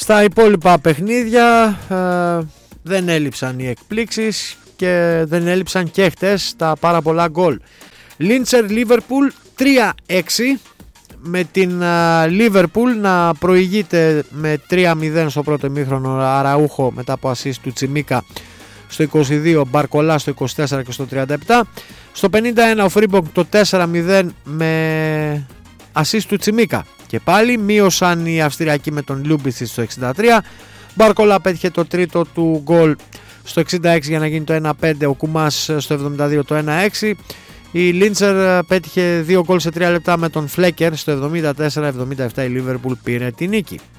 Στα υπόλοιπα παιχνίδια δεν έλειψαν οι εκπλήξεις και δεν έλειψαν και χτες τα πάρα πολλά γκολ. Λίντσερ Λίβερπουλ 3-6, με την Liverpool να προηγείται με 3-0 στο πρώτο ημίχρονο, Αραούχο μετά από ασίστ του Τσιμίκα στο 22, Μπαρκολά στο 24 και στο 37. Στο 51 ο Φρίμπονγκ το 4-0 με ασίστ του Τσιμίκα. Και πάλι μείωσαν οι Αυστριακοί με τον Λούμπιτσι στο 63. Μπαρκολά πέτυχε το τρίτο του γκολ στο 66 για να γίνει το 1-5, ο Κουμάς στο 72 το 1-6. Η Λίντσερ πέτυχε 2 γκολ σε 3 λεπτά με τον Φλέκερ στο 74-77. Η Liverpool πήρε τη νίκη.